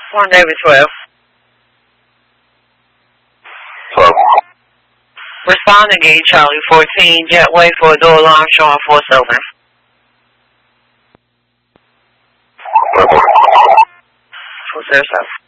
One David 12. 12. Respond to gate Charlie 14. Jetway for a door alarm showing force open. 407.